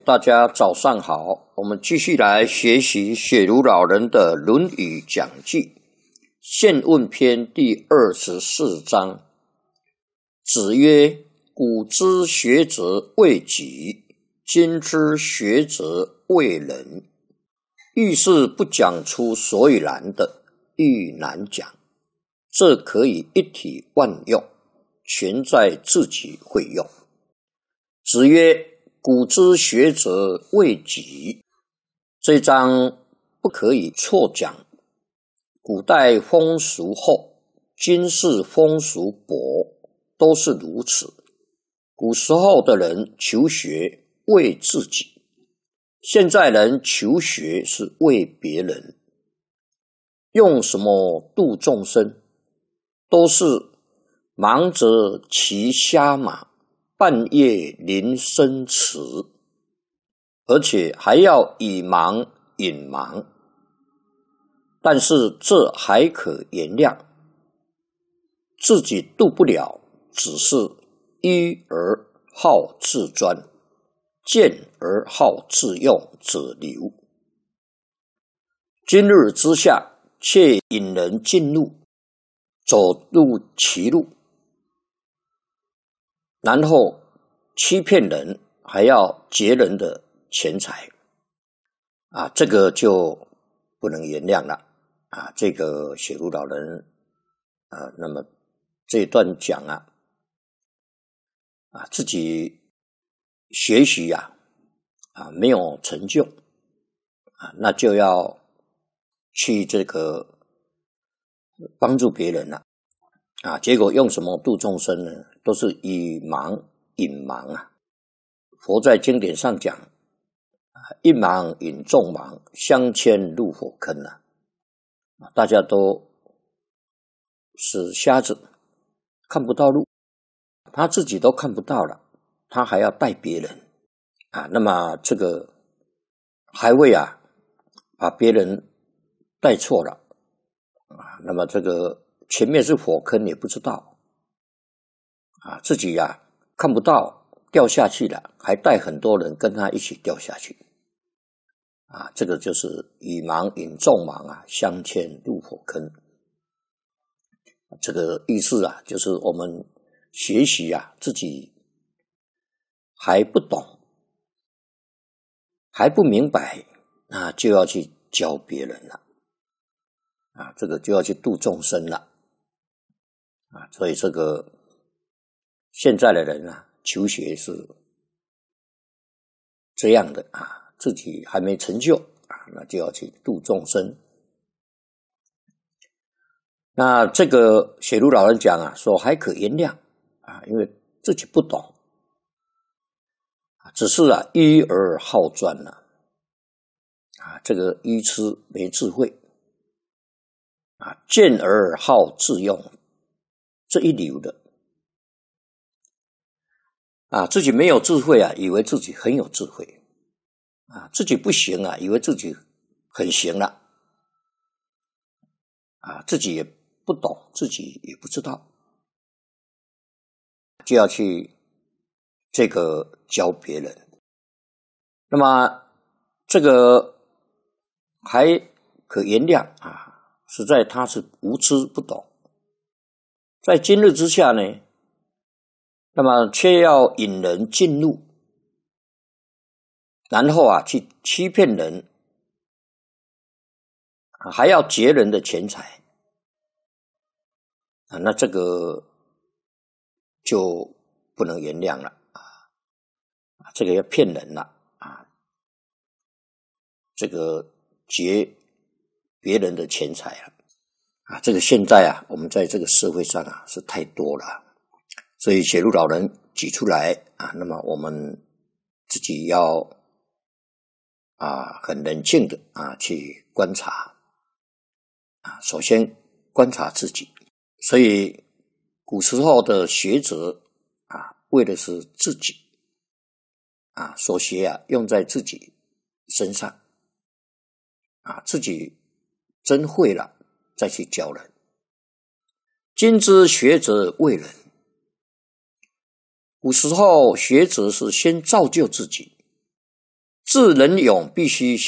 大家早上好，我们继续来学习雪茹老人的《论语讲记》宪问篇第24章。子曰：古之学则为己，今之学则为人。遇事不讲出所以然的，愈难讲。这可以一体万用，全在自己会用。子曰：古之学则为己，这一章不可以错讲。古代风俗厚，今世风俗薄，都是如此。古时候的人求学为自己，现在人求学是为别人。用什么度众生？都是忙着骑瞎马，半夜临深池，而且还要以忙隐忙，但是这还可原谅。自己度不了，只是愚而好自专，见而好自用者流。今日之下，却引人进入，走入歧路，然后欺骗人，还要劫人的钱财这个就不能原谅了这个雪茹老人那么这一段讲自己学习没有成就那就要去这个帮助别人了结果用什么度众生呢？都是以忙引忙佛在经典上讲一忙引众忙，相牵入火坑大家都是瞎子，看不到路，他自己都看不到了，他还要带别人那么这个还会把别人带错了那么这个前面是火坑也不知道自己看不到掉下去了，还带很多人跟他一起掉下去这个就是以忙引众忙相牵入火坑。这个意思就是我们学习自己还不懂还不明白就要去教别人了这个就要去度众生了所以这个现在的人求学是这样的自己还没成就那就要去度众生。那这个雪茹老人讲说还可原谅因为自己不懂只是愚而好专这个愚痴没智慧见而好自用这一流的自己没有智慧以为自己很有智慧自己不行以为自己很行了自己也不懂，自己也不知道，就要去这个教别人。那么这个还可原谅实在他是无知不懂。在今日之下呢，那么却要引人进入，然后去欺骗人还要劫人的钱财那这个就不能原谅了这个要骗人了这个劫别人的钱财了这个现在我们在这个社会上是太多了，所以雪茹老人举出来那么我们自己要很冷静的去观察首先观察自己。所以古时候的学者为的是自己所学用在自己身上自己真会了再去教人。今之学则为人，古时候学者是先造就自己智能勇必须